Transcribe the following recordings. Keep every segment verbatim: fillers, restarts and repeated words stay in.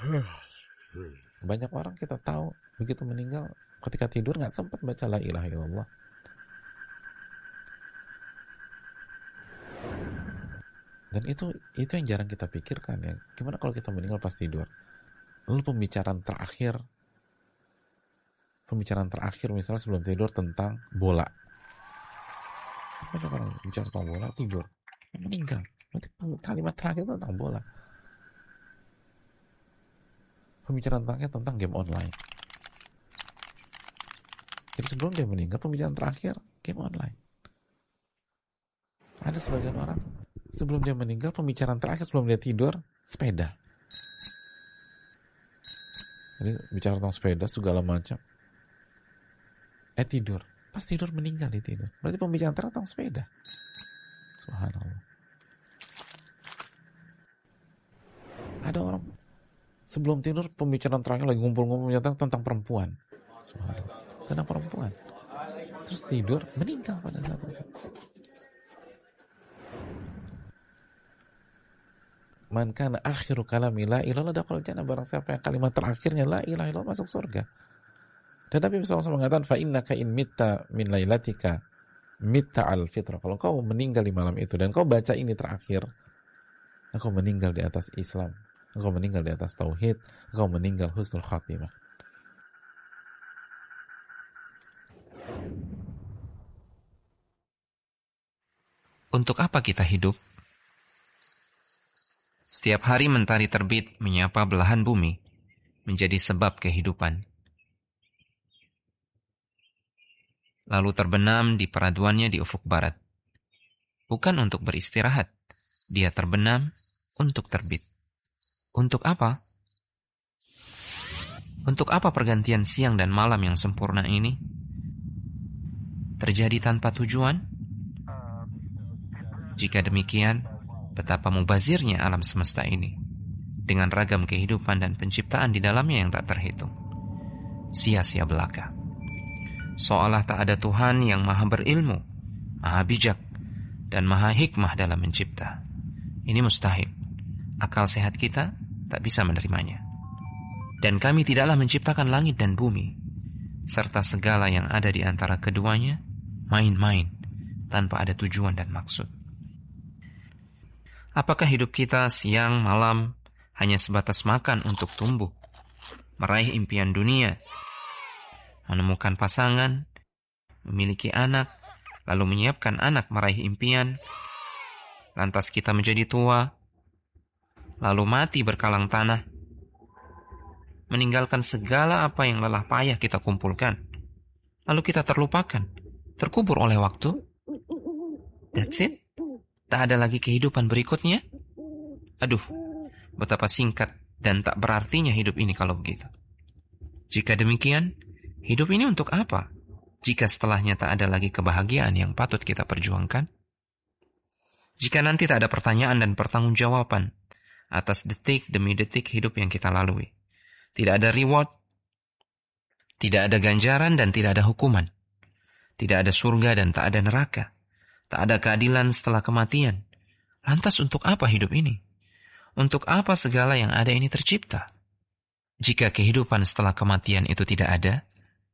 Banyak orang kita tahu begitu meninggal ketika tidur nggak sempat baca la ilaha illallah. Dan itu itu yang jarang kita pikirkan ya. Gimana kalau kita meninggal pas tidur? Lalu pembicaraan terakhir, pembicaraan terakhir misalnya sebelum tidur tentang bola. Banyak orang bicara tentang bola tidur, meninggal. Nanti kalimat terakhir tentang bola. Pembicaraan terakhir tentang game online. Jadi sebelum dia meninggal, pembicaraan terakhir game online. Ada sebagian orang sebelum dia meninggal, pembicaraan terakhir sebelum dia tidur, sepeda. Jadi bicara tentang sepeda segala macam. Eh tidur, pas tidur meninggal dia tidur. Berarti pembicaraan terakhir tentang sepeda. Subhanallah. Ada orang sebelum tidur pembicaraan terakhir lagi ngumpul-ngumpul tentang perempuan. Subhanallah. Tentang perempuan. Terus tidur meninggal pada saat itu. Man kana akhiru kalami la ilaha illallah dakhala jannah, barang siapa yang kalimat terakhirnya la ilaha illallah masuk surga. Dan Nabi shallallahu alaihi wasallam mengatakan fa innaka in mitta min lailatika mitta al fitrah. Kalau kau meninggal di malam itu dan kau baca ini terakhir, engkau meninggal di atas Islam, engkau meninggal di atas tauhid, engkau meninggal husnul khatimah. Untuk apa kita hidup? Setiap hari mentari terbit menyapa belahan bumi, menjadi sebab kehidupan. Lalu terbenam di peraduannya di ufuk barat. Bukan untuk beristirahat, dia terbenam untuk terbit. Untuk apa? Untuk apa pergantian siang dan malam yang sempurna ini terjadi tanpa tujuan? Jika demikian, betapa mubazirnya alam semesta ini dengan ragam kehidupan dan penciptaan di dalamnya yang tak terhitung. Sia-sia belaka. Seolah tak ada Tuhan yang maha berilmu, maha bijak, dan maha hikmah dalam mencipta. Ini mustahil. Akal sehat kita tak bisa menerimanya. Dan kami tidaklah menciptakan langit dan bumi, serta segala yang ada di antara keduanya, main-main, tanpa ada tujuan dan maksud. Apakah hidup kita siang malam hanya sebatas makan untuk tumbuh, meraih impian dunia, menemukan pasangan, memiliki anak, lalu menyiapkan anak meraih impian, lantas kita menjadi tua, lalu mati berkalang tanah, meninggalkan segala apa yang lelah payah kita kumpulkan, lalu kita terlupakan, terkubur oleh waktu? That's it? Tak ada lagi kehidupan berikutnya? Aduh, betapa singkat dan tak berartinya hidup ini kalau begitu. Jika demikian, hidup ini untuk apa? Jika setelahnya tak ada lagi kebahagiaan yang patut kita perjuangkan? Jika nanti tak ada pertanyaan dan pertanggungjawaban atas detik demi detik hidup yang kita lalui. Tidak ada reward, tidak ada ganjaran dan tidak ada hukuman. Tidak ada surga dan tak ada neraka. Tak ada keadilan setelah kematian. Lantas untuk apa hidup ini? Untuk apa segala yang ada ini tercipta? Jika kehidupan setelah kematian itu tidak ada,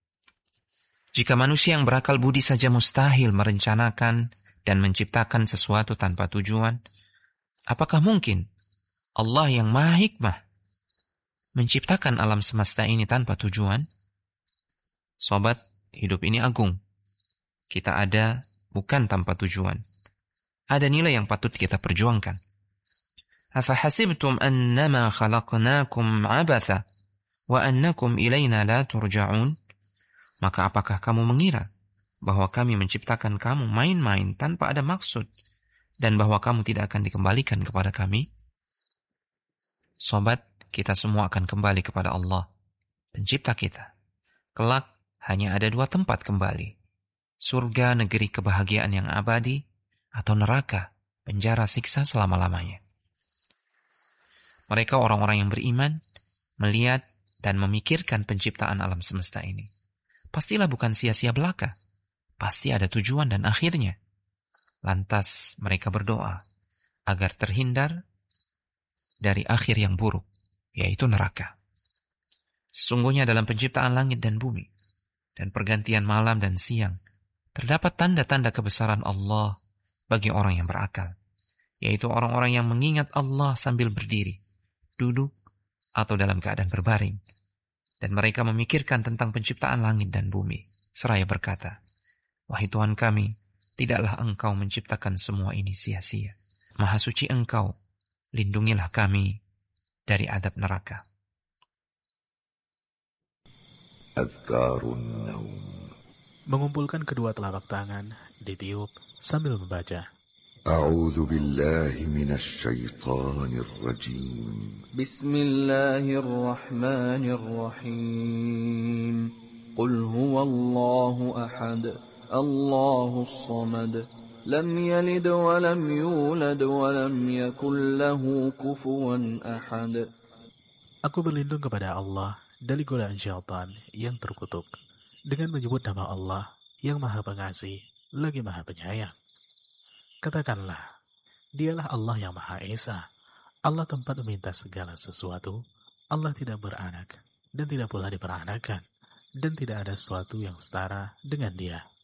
jika manusia yang berakal budi saja mustahil merencanakan dan menciptakan sesuatu tanpa tujuan, apakah mungkin Allah yang maha hikmah menciptakan alam semesta ini tanpa tujuan? Sobat, hidup ini agung. Kita ada bukan tanpa tujuan. Ada nilai yang patut kita perjuangkan. Afahasibtum annama khalaqnakum abatha wa annakum ilaina la turja'un? Maka apakah kamu mengira bahwa kami menciptakan kamu main-main tanpa ada maksud dan bahwa kamu tidak akan dikembalikan kepada kami? Sobat, kita semua akan kembali kepada Allah, pencipta kita. Kelak hanya ada dua tempat kembali. Surga, negeri kebahagiaan yang abadi, atau neraka, penjara siksa selama-lamanya. Mereka orang-orang yang beriman, melihat dan memikirkan penciptaan alam semesta ini. Pastilah bukan sia-sia belaka. Pasti ada tujuan dan akhirnya. Lantas mereka berdoa agar terhindar dari akhir yang buruk, yaitu neraka. Sesungguhnya dalam penciptaan langit dan bumi, dan pergantian malam dan siang, terdapat tanda-tanda kebesaran Allah bagi orang yang berakal, yaitu orang-orang yang mengingat Allah sambil berdiri, duduk, atau dalam keadaan berbaring. Dan mereka memikirkan tentang penciptaan langit dan bumi, seraya berkata, "Wahai Tuhan kami, tidaklah Engkau menciptakan semua ini sia-sia. Maha suci Engkau, lindungilah kami dari adab neraka." Azkarun Naum. Mengumpulkan kedua telapak tangan, ditiup sambil membaca. A'udzu billahi minasy syaithanir rajim. Bismillahirrahmanirrahim. Qul huwallahu ahad, Allahus samad, lam yalid wa lam yulad wa lam yakul lahu kufuwan ahad. Aku berlindung kepada Allah dari godaan syaitan yang terkutuk, dengan menyebut nama Allah yang Maha Pengasih lagi Maha Penyayang. Katakanlah, dialah Allah yang Maha Esa, Allah tempat meminta segala sesuatu, Allah tidak beranak dan tidak pula diperanakan, dan tidak ada sesuatu yang setara dengan Dia.